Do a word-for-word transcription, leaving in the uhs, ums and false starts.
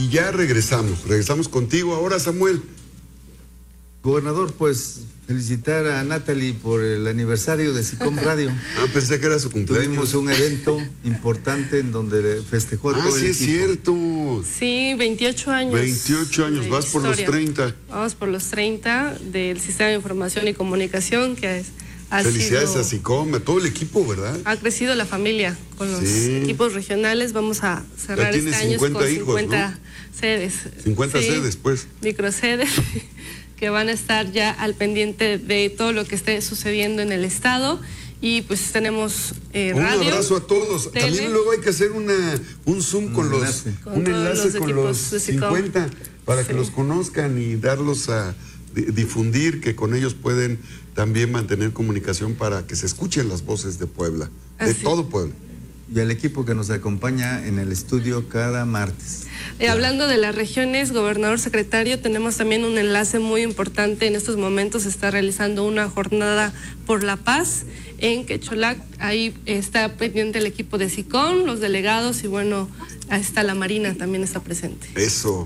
y ya regresamos, regresamos contigo ahora, Samuel. Gobernador, pues felicitar a Natalie por el aniversario de SICOM Radio. Ah, pensé que era su cumpleaños. Tuvimos un evento importante en donde festejó a ah, todo sí el es equipo. Cierto. Sí, veintiocho años. veintiocho años, vas por los treinta. Vamos por los treinta del Sistema de Información y Comunicación, que es, ha Felicidades sido, a SICOM, a todo el equipo, ¿verdad? Ha crecido la familia con los sí. equipos regionales. Vamos a cerrar este año con hijos, cincuenta ¿no? sedes. cincuenta sí, sedes, pues. Microsedes que van a estar ya al pendiente de todo lo que esté sucediendo en el estado. Y pues tenemos eh, un radio. Un abrazo a todos. Tele. También luego hay que hacer una, un Zoom un con enlace. los, con un enlace los con los cincuenta para sí. que los conozcan y darlos a difundir, que con ellos pueden también mantener comunicación para que se escuchen las voces de Puebla, de Así. todo Puebla. Y al equipo que nos acompaña en el estudio cada martes. Eh, hablando de las regiones, gobernador secretario, tenemos también un enlace muy importante. En estos momentos se está realizando una jornada por la paz en Quecholac. Ahí está pendiente el equipo de SICOM, los delegados y bueno, ahí está la Marina, también está presente. Eso.